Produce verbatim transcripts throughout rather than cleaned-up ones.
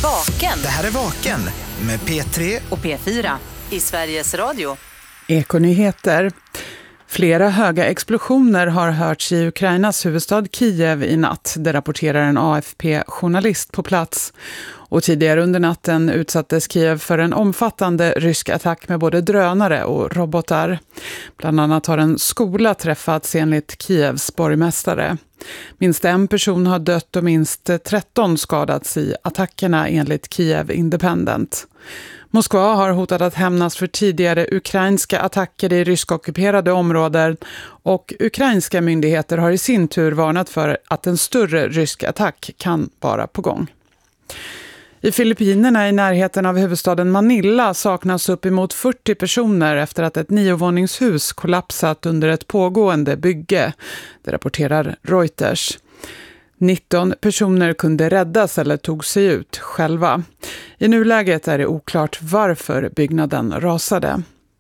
Vaken. Det här är Vaken med P tre och P fyra i Sveriges Radio. Ekonyheter. Flera höga explosioner har hörts i Ukrainas huvudstad Kiev i natt. Det rapporterar en A F P-journalist på plats. Och tidigare under natten utsattes Kiev för en omfattande rysk attack med både drönare och robotar. Bland annat har en skola träffats enligt Kievs borgmästare. Minst en person har dött och minst tretton skadats i attackerna enligt Kiev Independent. Moskva har hotat att hämnas för tidigare ukrainska attacker i ryskockuperade områden och ukrainska myndigheter har i sin tur varnat för att en större rysk attack kan vara på gång. I Filippinerna i närheten av huvudstaden Manila saknas uppemot fyrtio personer efter att ett niovåningshus kollapsat under ett pågående bygge. Det rapporterar Reuters. nitton personer kunde räddas eller tog sig ut själva. I nuläget är det oklart varför byggnaden rasade.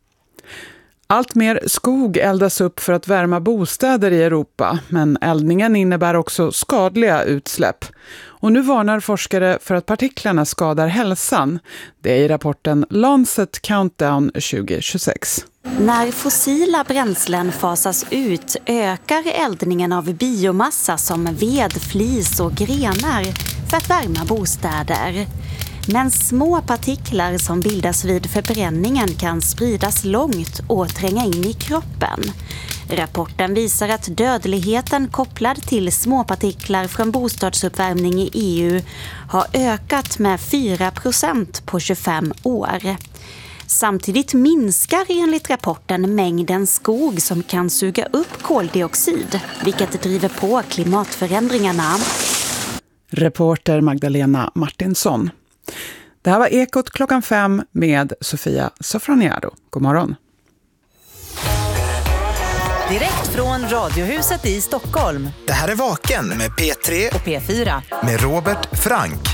Allt mer skog eldas upp för att värma bostäder i Europa, men eldningen innebär också skadliga utsläpp. Och nu varnar forskare för att partiklarna skadar hälsan. Det är i rapporten Lancet Countdown tjugo tjugosex. När fossila bränslen fasas ut ökar eldningen av biomassa som ved, flis och grenar för att värma bostäder. Men små partiklar som bildas vid förbränningen kan spridas långt och tränga in i kroppen. Rapporten visar att dödligheten kopplad till småpartiklar från bostadsuppvärmning i E U har ökat med fyra procent på tjugofem år. Samtidigt minskar enligt rapporten mängden skog som kan suga upp koldioxid, vilket driver på klimatförändringarna. Reporter Magdalena Martinsson. Det här var Ekot klockan fem med Sofia Sofroniado. God morgon. Direkt från Radiohuset i Stockholm. Det här är Vaken med P tre och P fyra med Robert Frank.